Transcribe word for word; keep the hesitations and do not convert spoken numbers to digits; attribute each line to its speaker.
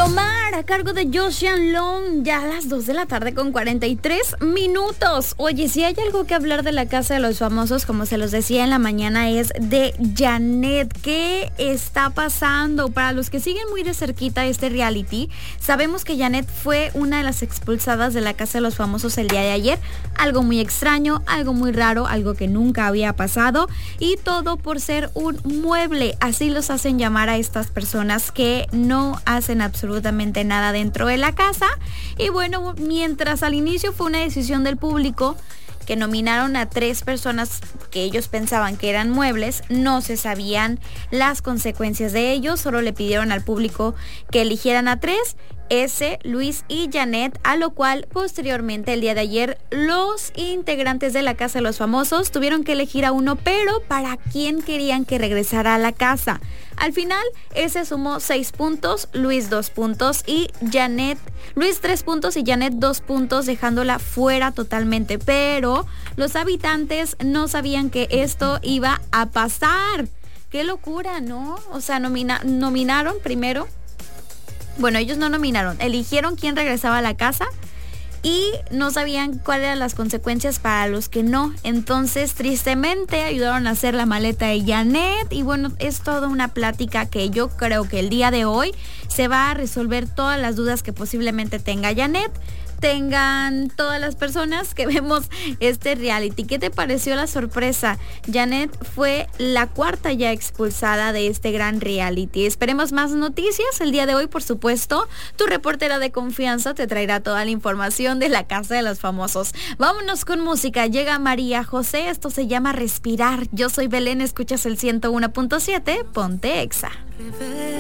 Speaker 1: Domar, a cargo de Joseon Long, ya a las dos de la tarde con cuarenta y tres minutos. Oye, si hay algo que hablar de la Casa de los Famosos, como se los decía en la mañana, es de Janet. ¿Qué está pasando? Para los que siguen muy de cerquita este reality, sabemos que Janet fue una de las expulsadas de la Casa de los Famosos el día de ayer. Algo muy extraño, algo muy raro, algo que nunca había pasado, y todo por ser un mueble. Así los hacen llamar a estas personas que no hacen absolutamente nada dentro de la casa. Y bueno, mientras al inicio fue una decisión del público que nominaron a tres personas que ellos pensaban que eran muebles, no se sabían las consecuencias de ellos, solo le pidieron al público que eligieran a tres, ese, Luis y Janet, a lo cual posteriormente el día de ayer los integrantes de la Casa de los Famosos tuvieron que elegir a uno, pero ¿para quién querían que regresara a la casa? Al final, ese sumó seis puntos, Luis dos puntos y Janet, Luis tres puntos y Janet dos puntos, dejándola fuera totalmente. Pero los habitantes no sabían que esto iba a pasar. ¡Qué locura!, ¿no? O sea, nomina- nominaron primero. Bueno, ellos no nominaron, eligieron quién regresaba a la casa y no sabían cuáles eran las consecuencias para los que no. Entonces, tristemente, ayudaron a hacer la maleta de Janet y bueno, es toda una plática que yo creo que el día de hoy se va a resolver todas las dudas que posiblemente tenga Janet, tengan todas las personas que vemos este reality. ¿Qué te pareció la sorpresa? Janet fue la cuarta ya expulsada de este gran reality. Esperemos más noticias el día de hoy, por supuesto. Tu reportera de confianza te traerá toda la información de la Casa de los Famosos. Vámonos con música. Llega María José. Esto se llama Respirar. Yo soy Belén. Escuchas el ciento uno punto siete. Ponte Exa.